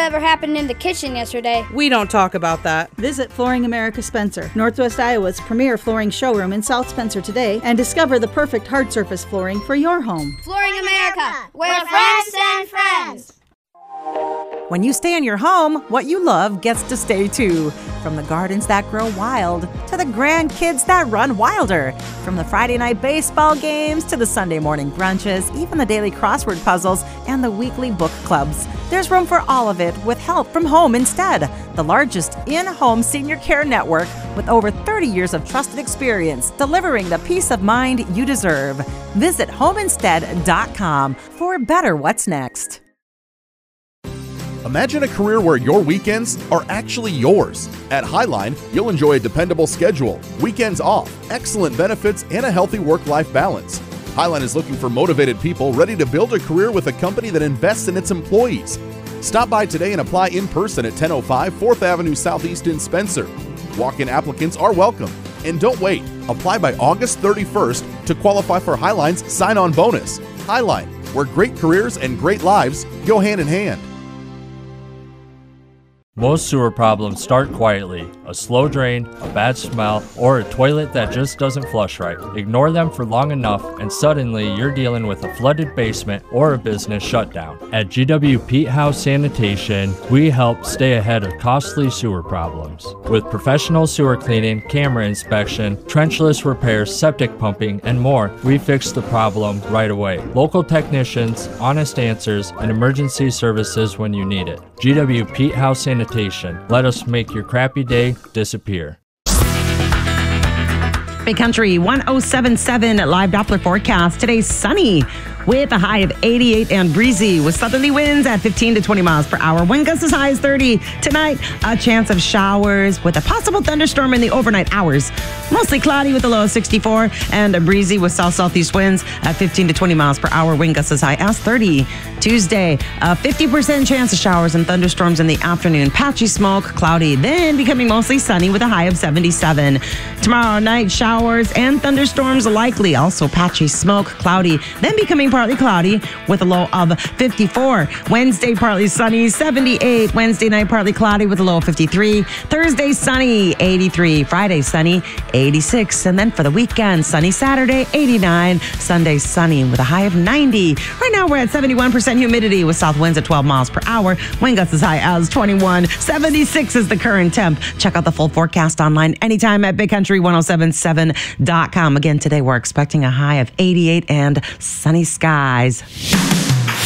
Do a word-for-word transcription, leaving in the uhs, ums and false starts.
whatever happened in the kitchen yesterday. We don't talk about that. Visit Flooring America Spencer, Northwest Iowa's premier flooring showroom in South Spencer today, and discover the perfect hard surface flooring for your home. Flooring America, where friends send friends. When you stay in your home, what you love gets to stay too. From the gardens that grow wild to the grandkids that run wilder. From the Friday night baseball games to the Sunday morning brunches, even the daily crossword puzzles and the weekly book clubs. There's room for all of it with help from Home Instead, the largest in-home senior care network with over thirty years of trusted experience delivering the peace of mind you deserve. Visit home instead dot com for better what's next. Imagine a career where your weekends are actually yours. At Highline, you'll enjoy a dependable schedule, weekends off, excellent benefits, and a healthy work-life balance. Highline is looking for motivated people ready to build a career with a company that invests in its employees. Stop by today and apply in person at ten oh five fourth Avenue Southeast in Spencer. Walk-in applicants are welcome. And don't wait. Apply by August thirty-first to qualify for Highline's sign-on bonus. Highline, where great careers and great lives go hand in hand. Most sewer problems start quietly. A slow drain, a bad smell, or a toilet that just doesn't flush right. Ignore them for long enough and suddenly you're dealing with a flooded basement or a business shutdown. At G W Pete House Sanitation, we help stay ahead of costly sewer problems. With professional sewer cleaning, camera inspection, trenchless repairs, septic pumping, and more, we fix the problem right away. Local technicians, honest answers, and emergency services when you need it. G W Pete House Sanitation. Let us make your crappy day disappear. Big Country one oh seven point seven live Doppler forecast. Today's sunny with a high of eighty-eight and breezy with southerly winds at fifteen to twenty miles per hour. Wind gusts as high as thirty. Tonight, a chance of showers with a possible thunderstorm in the overnight hours. Mostly cloudy with a low of sixty-four and a breezy with south-southeast winds at fifteen to twenty miles per hour. Wind gusts as high as thirty. Tuesday, a fifty percent chance of showers and thunderstorms in the afternoon. Patchy smoke, cloudy, then becoming mostly sunny with a high of seventy-seven. Tomorrow night, showers and thunderstorms likely. Also patchy smoke, cloudy, then becoming partly cloudy with a low of fifty-four. Wednesday, partly sunny, seventy-eight. Wednesday night, partly cloudy with a low of fifty-three. Thursday, sunny, eighty-three. Friday, sunny, eighty-six. And then for the weekend, sunny Saturday, eighty-nine. Sunday, sunny with a high of ninety. Right now, we're at seventy-one percent humidity with south winds at twelve miles per hour. Wind gusts as high as twenty-one. seventy-six is the current temp. Check out the full forecast online anytime at big country ten seventy-seven dot com. Again, today we're expecting a high of eighty-eight and sunny skies.